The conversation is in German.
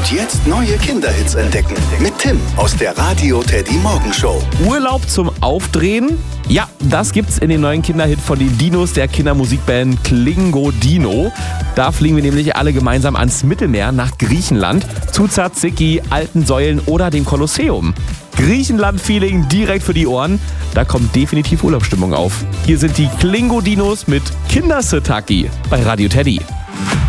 Und jetzt neue Kinderhits entdecken mit Tim aus der Radio Teddy Morgenshow. Urlaub zum Aufdrehen? Ja, das gibt's in dem neuen Kinderhit von den Dinos der Kindermusikband Klingo Dino. Da fliegen wir nämlich alle gemeinsam ans Mittelmeer nach Griechenland, zu Tsatsiki, alten Säulen oder dem Kolosseum. Griechenland-Feeling direkt für die Ohren. Da kommt definitiv Urlaubsstimmung auf. Hier sind die Klingo Dinos mit Kindersitaki bei Radio Teddy.